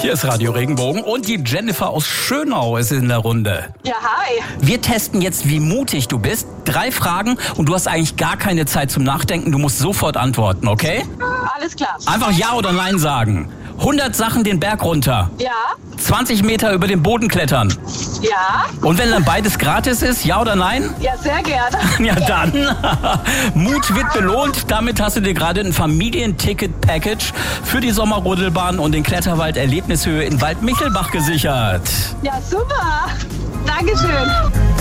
Hier ist Radio Regenbogen und die Jennifer aus Schönau ist in der Runde. Ja, hi. Wir testen jetzt, wie mutig du bist. 3 Fragen und du hast eigentlich gar keine Zeit zum Nachdenken. Du musst sofort antworten, okay? Alles klar. Einfach Ja oder Nein sagen. 100 Sachen den Berg runter. Ja, 20 Meter über den Boden klettern. ja, Und wenn dann beides gratis ist, Ja oder Nein? ja, sehr gerne. Ja dann. Mut wird belohnt. Damit hast du dir gerade ein Familienticket-Package für die Sommerrodelbahn und den Kletterwald Erlebnishöhe in Waldmichelbach gesichert. Ja, super. Dankeschön.